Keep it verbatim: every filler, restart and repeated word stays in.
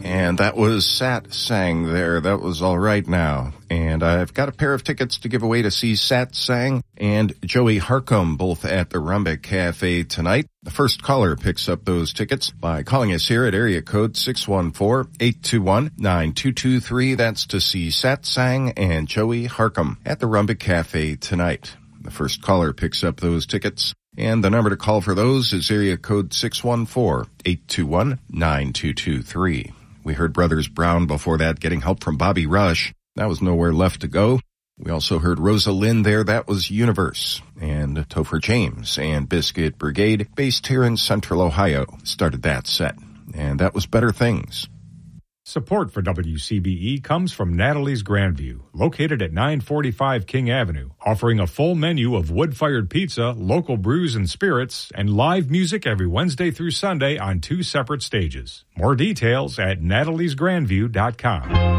And that was Sat Sang there. That was All Right Now. And I've got a pair of tickets to give away to see Sat Sang and Joey Harcum, both at the Rumbic Cafe tonight. The first caller picks up those tickets by calling us here at area code six one four, eight two one, nine two two three. That's to see Sat Sang and Joey Harcum at the Rumbic Cafe tonight. The first caller picks up those tickets. And the number to call for those is area code six one four, eight two one, nine two two three. We heard Brothers Brown before that, getting help from Bobby Rush. That was Nowhere Left to Go. We also heard Rosa Lynn there. That was Universe. And Topher James and Biscuit Brigade, based here in Central Ohio, started that set. And that was Better Things. Support for W C B E comes from Natalie's Grandview, located at nine forty-five King Avenue, offering a full menu of wood-fired pizza, local brews and spirits, and live music every Wednesday through Sunday on two separate stages. More details at natalies grandview dot com.